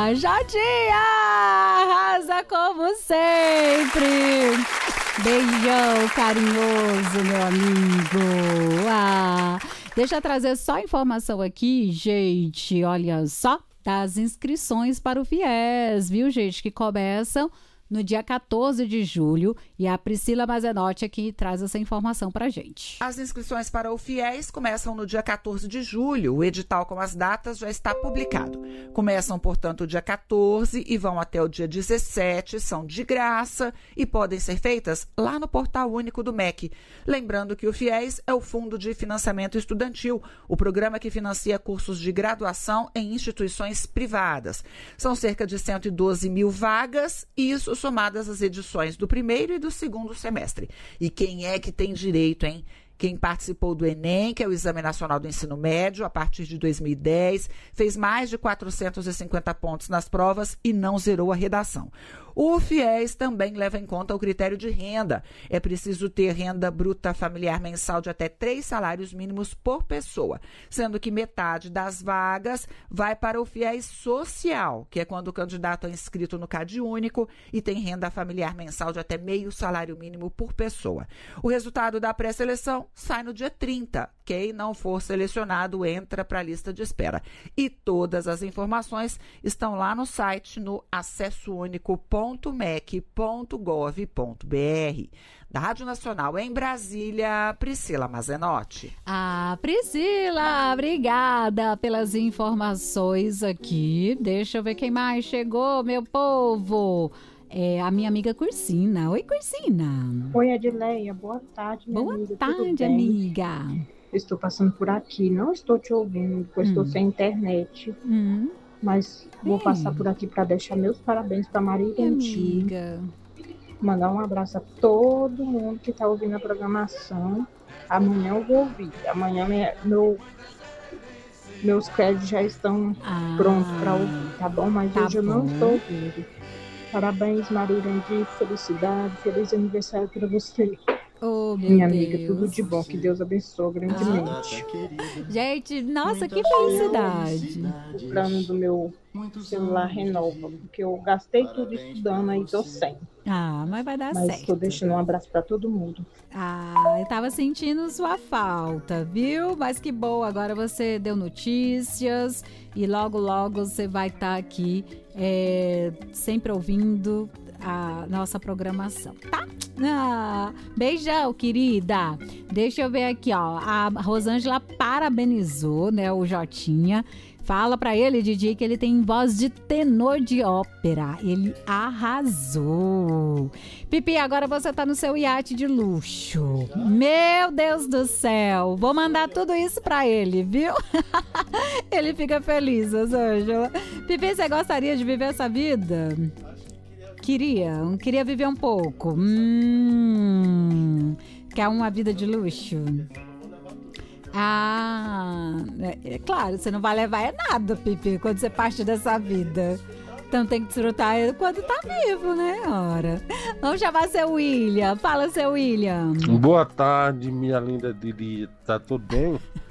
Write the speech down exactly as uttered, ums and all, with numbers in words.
Jotinha, arrasa como sempre. Beijão carinhoso, meu amigo. Ah, deixa eu trazer só informação aqui, gente. Olha só, das inscrições para o FIES, viu, gente? Que começam no dia quatorze de julho, e a Priscila Mazenotti aqui traz essa informação pra gente. As inscrições para o FIES começam no dia quatorze de julho. O edital com as datas já está publicado. Começam, portanto, dia quatorze e vão até o dia dezessete, são de graça e podem ser feitas lá no Portal Único do M E C. Lembrando que o FIES é o Fundo de Financiamento Estudantil, o programa que financia cursos de graduação em instituições privadas. São cerca de cento e doze mil vagas, e isso somadas as edições do primeiro e do segundo semestre. E quem é que tem direito, hein? Quem participou do Enem, que é o Exame Nacional do Ensino Médio, a partir de dois mil e dez, fez mais de quatrocentos e cinquenta pontos nas provas e não zerou a redação. O FIES também leva em conta o critério de renda. É preciso ter renda bruta familiar mensal de até três salários mínimos por pessoa, sendo que metade das vagas vai para o FIES social, que é quando o candidato é inscrito no CadÚnico e tem renda familiar mensal de até meio salário mínimo por pessoa. O resultado da pré-seleção sai no dia trinta. Quem não for selecionado entra para a lista de espera. E todas as informações estão lá no site, no acesso único ponto mec ponto gov ponto br. Da Rádio Nacional em Brasília, Priscila Mazenotti. Ah, Priscila, obrigada pelas informações aqui. Deixa eu ver quem mais chegou, meu povo. É a minha amiga Cursina. Oi, Cursina. Oi, Edileia. Boa tarde, minha Boa amiga. tarde, amiga. Estou passando por aqui. Não estou te ouvindo, pois hum. estou sem internet. Hum. Mas vou Ei. passar por aqui para deixar meus parabéns para Maria Amiga. Mandar um abraço a todo mundo que está ouvindo a programação. Amanhã eu vou ouvir. Amanhã minha, meu, meus créditos já estão ah, prontos para ouvir, tá bom? Mas tá hoje eu bom. não estou ouvindo. Parabéns, Maria Irandir. Felicidade. Feliz aniversário para você. Oh, meu Minha Deus. amiga, tudo de bom. Que Deus abençoe grandemente. Ah. Gente, nossa, que felicidade. O plano do meu celular renova, porque eu gastei tudo estudando e tô sem. Ah, mas vai dar mas certo. Estou deixando um abraço para todo mundo. Ah, eu tava sentindo sua falta, viu? Mas que bom, agora você deu notícias e logo, logo você vai estar aqui é, sempre ouvindo a nossa programação, tá? Ah, beijão, querida. Deixa eu ver aqui, ó. A Rosângela parabenizou, né, o Jotinha. Fala pra ele, Didi, que ele tem voz de tenor de ópera. Ele arrasou. Pipi, agora você tá no seu iate de luxo. Meu Deus do céu. Vou mandar tudo isso pra ele, viu? Ele fica feliz, Rosângela. Pipi, você gostaria de viver essa vida? Queria, queria viver um pouco. Hum, quer uma vida de luxo? Ah, é, é claro, você não vai levar é nada, Pipi, quando você parte dessa vida. Então tem que desfrutar quando tá vivo, né? Ora. Vamos chamar seu William. Fala, seu William. Boa tarde, minha linda Didi. Tá tudo bem?